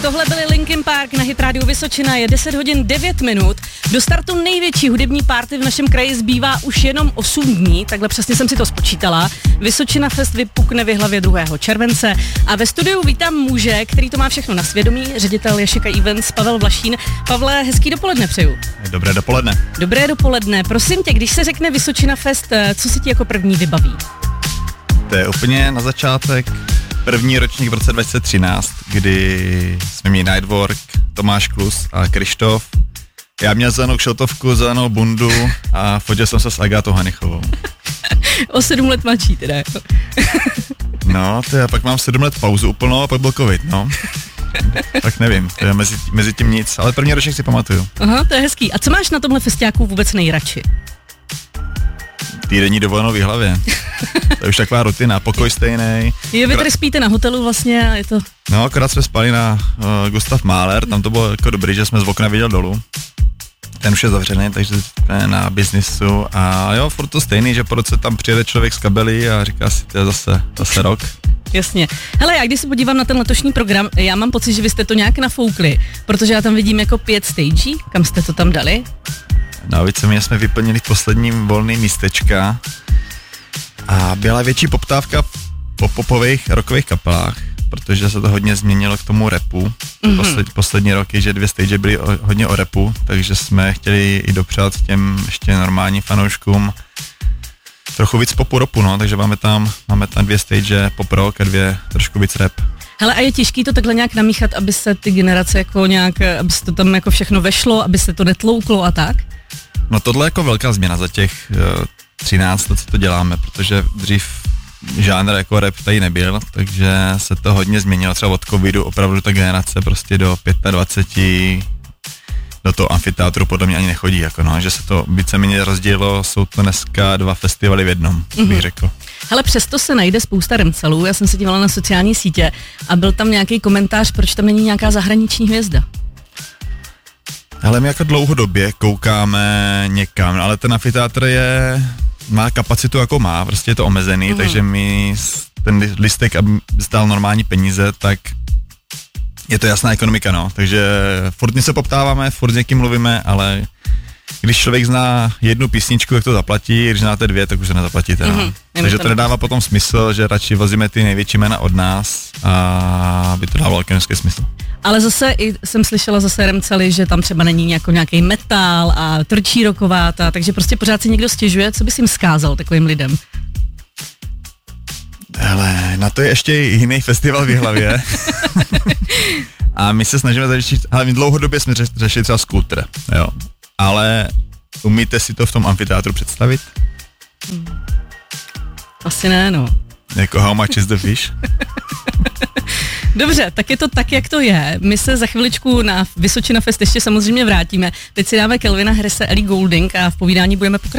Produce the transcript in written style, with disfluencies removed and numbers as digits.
Tohle byly Linkin Park na Hit Radio Vysočina, je 10 hodin 9 minut. Do startu největší hudební party v našem kraji zbývá už jenom 8 dní, takhle přesně jsem si to spočítala. Vysočina Fest vypukne v Jihlavě 2. července a ve studiu vítám muže, který to má všechno na svědomí, ředitel Ješika Events Pavel Vlašín. Pavle, hezký dopoledne přeju. Dobré dopoledne. Dobré dopoledne. Prosím tě, když se řekne Vysočina Fest, co se ti jako první vybaví? To je úplně na začátek první ročník v roce 2013, kdy jsme měli Nightwork, Tomáš Klus a Krištof. Já měl zelenou kšeltovku, zelenou bundu a fotil jsem se s Agátou Hanichovou. O 7 let mladší teda. No, to já pak mám 7 let pauzu úplnou a pak byl covid, no. Tak nevím, to je mezi tím nic, ale první ročník si pamatuju. Aha, to je hezký. A co máš na tomhle festiáku vůbec nejradši? Týdenní dovolenou v Jihlavě. To je už taková rutina, pokoj stejnej. Vy tady spíte na hotelu vlastně a je to... No, akorát jsme spali na Gustav Mahler, tam to bylo jako dobrý, že jsme z okna viděl dolů. Ten už je zavřený, takže jsme na biznisu a jo, furt to stejný, že po roce tam přijede člověk z kabelí a říká si, to je zase rok. Jasně. Hele, já když se podívám na ten letošní program, já mám pocit, že vy jste to nějak nafoukli, protože já tam vidím jako 5 stagí, kam jste to tam dali? No, víceméně jsme vyplnili v posledním volný místečka a byla větší poptávka po popových rockových kapelách, protože se to hodně změnilo k tomu rapu. Poslední roky, že 2 stage byly hodně o rapu, takže jsme chtěli i dopřát těm ještě normálním fanouškům trochu víc popu ropu, no, takže máme tam 2 stage pop rock a 2 trošku víc rap. Hele, a je těžký to takhle nějak namíchat, aby se ty generace jako nějak, aby se to tam jako všechno vešlo, aby se to netlouklo a tak? No tohle je jako velká změna za těch 13 let, co to děláme, protože dřív žánr jako rap tady nebyl, takže se to hodně změnilo, třeba od covidu opravdu ta generace prostě do 25 do toho amfiteátru podle mě ani nechodí, jako no, že se to víceméně rozdělilo, jsou to dneska 2 festivaly v jednom, bych řekl. Hele, přesto se najde spousta remcelů, já jsem se dívala na sociální sítě a byl tam nějaký komentář, proč tam není nějaká zahraniční hvězda. Hele, my jako dlouhodobě koukáme někam, ale ten amfiteátr má kapacitu, jako má, prostě je to omezený, takže my ten listek, aby stál normální peníze, tak je to jasná ekonomika, no, takže furt se poptáváme, furt s někým mluvíme, ale když člověk zná jednu písničku, jak to zaplatí, když znáte 2, tak už se nezaplatíte, no. Takže to nedává potom smysl, že radši vozíme ty největší jména od nás a by to dávalo ekonomický smysl. Ale zase jsem slyšela zase remceli, že tam třeba není nějaký metal a trčí rokováta, takže prostě pořád si někdo stěžuje, co bys jim vzkázal takovým lidem? Hele, na to je ještě jiný festival v Jihlavě. A my se snažíme zařešit, ale my dlouhodobě jsme řešili třeba Scooter, jo. Ale umíte si to v tom amfiteátru představit? Asi ne, no. Jako how much is the fish? Dobře, tak je to tak, jak to je. My se za chviličku na Vysočina Fest ještě samozřejmě vrátíme. Teď si dáme Kelvina Harrise, Ellie Goulding a v povídání budeme pokračovat.